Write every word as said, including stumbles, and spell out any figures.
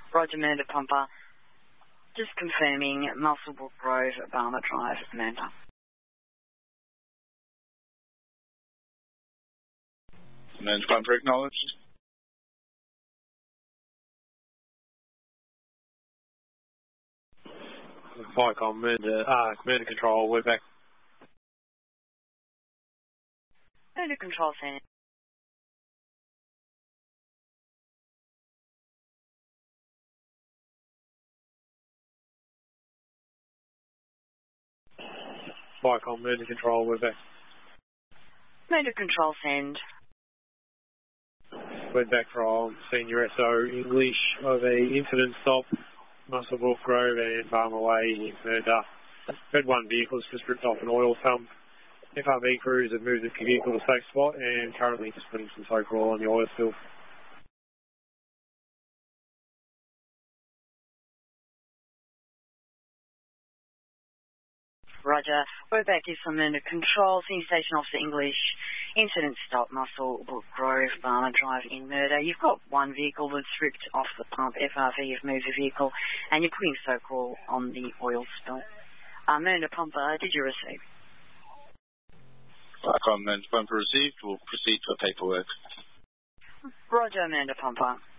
Roger, Murder Pumper. Just confirming Muswellbrook Grove, Barmer Drive, Murder. Murder Pumper acknowledged. Vicom, Murder, uh, Murder Control, we're back. Murder Control, send. Vicom, Murder Control, we're back. Murder Control, send. We're back from Senior S O English of a incident stop, Muswellbrook Grove and Barmer Way in Murder. Had one vehicle just ripped off an oil pump. F R B crews have moved the vehicle to a safe spot and currently just putting some soak oil on the oil spill. Roger. We're back here from Murder Control, Senior Station Officer English. Incident stop, Muswellbrook Grove, Barmer Drive in Murder. You've got one vehicle that's ripped off the pump. F R V have moved the vehicle and you're putting soak oil on the oil spill. Uh, Murder Pumper, did you receive? Vicom, Murder Pumper received. We'll proceed to paperwork. Roger, Murder Pumper.